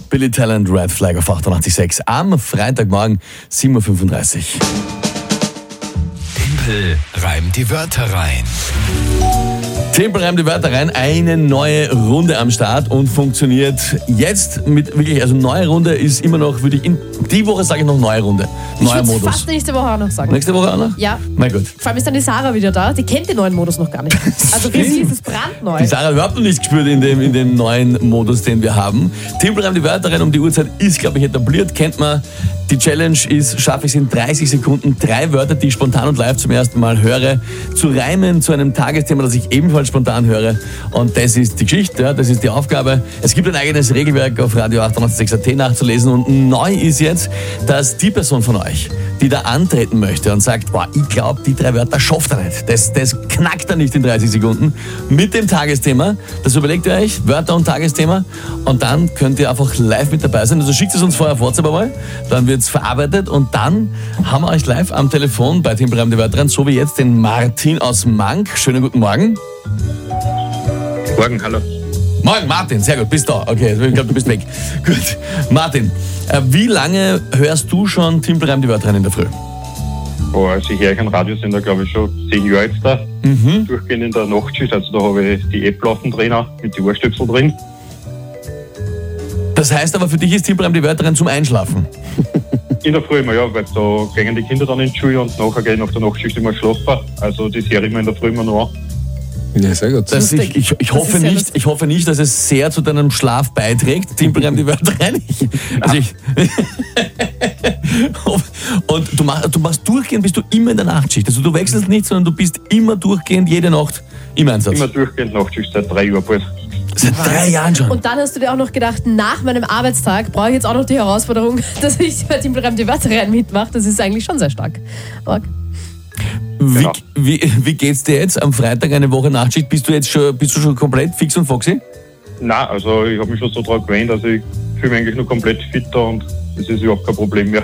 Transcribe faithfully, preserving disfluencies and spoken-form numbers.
Billy Talent, Red Flag auf achtundachtzig Komma sechs am Freitagmorgen sieben Uhr fünfunddreißig. Tempel reimt die Wörter rein. Tempel reimt die Wörter rein, eine neue Runde am Start und funktioniert jetzt mit wirklich, also neue Runde ist immer noch, würde ich, in die Woche sage ich noch neue Runde, neuer Ich würde Modus. fast nächste Woche auch noch sagen. Nächste Woche auch noch? Ja. Mein Gott. Vor allem ist dann die Sarah wieder da, die kennt den neuen Modus noch gar nicht. Also für sie ist es brandneu. Die Sarah hat überhaupt noch nichts gespürt in dem, in dem neuen Modus, den wir haben. Tempel reimt die Wörter rein um die Uhrzeit ist, glaube ich, etabliert, kennt man. Die Challenge ist, schaffe ich es in dreißig Sekunden, drei Wörter, die ich spontan und live zum ersten Mal höre, zu reimen zu einem Tagesthema, das ich ebenfalls spontan höre. Und das ist die Geschichte, ja, das ist die Aufgabe. Es gibt ein eigenes Regelwerk auf Radio achtundachtzig Komma sechs A T nachzulesen. Und neu ist jetzt, dass die Person von euch, die da antreten möchte und sagt, boah, ich glaube, die drei Wörter schafft er nicht. Das, das knackt er nicht in dreißig Sekunden. Mit dem Tagesthema, das überlegt ihr euch, Wörter und Tagesthema. Und dann könnt ihr einfach live mit dabei sein. Also schickt es uns vorher auf WhatsApp einmal, dann wird es verarbeitet und dann haben wir euch live am Telefon bei Tempel reimt die Wörter rein, so wie jetzt den Martin aus Mank. Schönen guten Morgen. Morgen, hallo. Morgen, Martin, sehr gut, bist da. Okay, ich glaube, du bist weg. Gut. Martin, äh, wie lange hörst du schon Tempel reimt die Wörter rein in der Früh? Oh, also ich höre kein Radiosender, glaube ich, schon zehn Jahre jetzt da. Mhm. Durchgehend in der Nachtschicht, also da habe ich die App laufen drin, auch, mit den Ohrstöpsel drin. Das heißt aber, für dich ist Tempel reimt die Wörter rein zum Einschlafen? In der Früh immer, ja, weil da gehen die Kinder dann in die Schule und nachher gehen nach der Nachtschicht immer schlafen. Also das höre ich mir in der Früh immer noch an. Ja, sehr gut. Das ich, ich, ich, hoffe ist sehr nicht, lustig. ich hoffe nicht, dass es sehr zu deinem Schlaf beiträgt. Tempel reimt die Wörter rein. Ich, also ich, und du machst, du machst durchgehend, bist du immer in der Nachtschicht. Also du wechselst nicht, sondern du bist immer durchgehend, jede Nacht im Einsatz. Immer durchgehend Nachtschicht, seit drei Jahren bald. Seit drei Jahren schon. Und dann hast du dir auch noch gedacht, nach meinem Arbeitstag brauche ich jetzt auch noch die Herausforderung, dass ich bei Tempel reimt die Wörter rein mitmache. Das ist eigentlich schon sehr stark. Org. Wie, Genau. wie, wie geht's dir jetzt am Freitag, eine Woche Nachtschicht? Bist du jetzt schon, bist du schon komplett fix und foxy? Nein, also ich habe mich schon so daran gewöhnt, also ich fühle mich eigentlich nur komplett fit da und das ist überhaupt kein Problem mehr.